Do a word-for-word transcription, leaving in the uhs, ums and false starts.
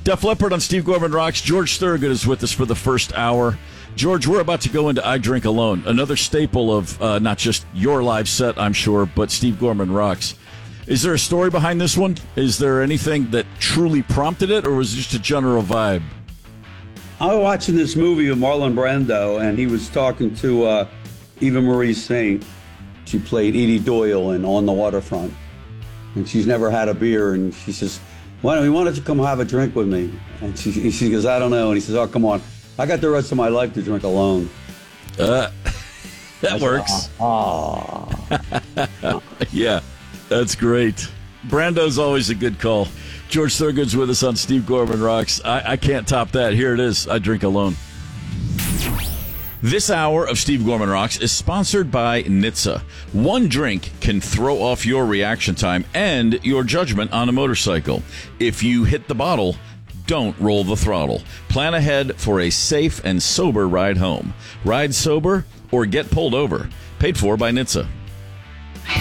Def Leppard on Steve Gorman Rocks. George Thorogood is with us for the first hour. George, we're about to go into I Drink Alone, another staple of uh, not just your live set, I'm sure, but Steve Gorman Rocks. Is there a story behind this one? Is there anything that truly prompted it, or was it just a general vibe? I was watching this movie with Marlon Brando, and he was talking to uh, Eva Marie Saint. She played Edie Doyle in On the Waterfront, and she's never had a beer, and she says, why don't, why don't you come have a drink with me? And she, she goes, I don't know. And he says, oh, come on. I got the rest of my life to drink alone. Uh, that I works. Said, ah. Yeah, that's great. Brando's always a good call. George Thorogood's with us on Steve Gorman Rocks. I, I can't top that. Here it is. I Drink Alone. This hour of Steve Gorman Rocks is sponsored by N H T S A. One drink can throw off your reaction time and your judgment on a motorcycle. If you hit the bottle, don't roll the throttle. Plan ahead for a safe and sober ride home. Ride sober or get pulled over. Paid for by N H T S A.